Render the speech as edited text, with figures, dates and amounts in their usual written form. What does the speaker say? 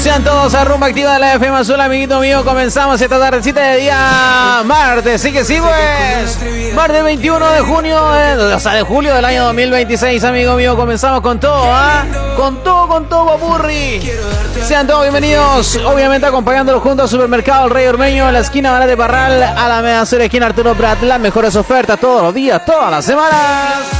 Sean todos a Rumba Activa de la FM Azul, amiguito mío. Comenzamos esta tardecita de día martes. Sí que sí, pues. Martes 21 de junio, o sea, de julio del año 2026, amigo mío. Comenzamos con todo, ¿ah? Con todo, papurri. Sean todos bienvenidos. Obviamente acompañándolos junto al supermercado El Rey Ormeño, en la esquina Barate Parral, a la media sur esquina Arturo Prat. Las mejores ofertas todos los días, todas las semanas.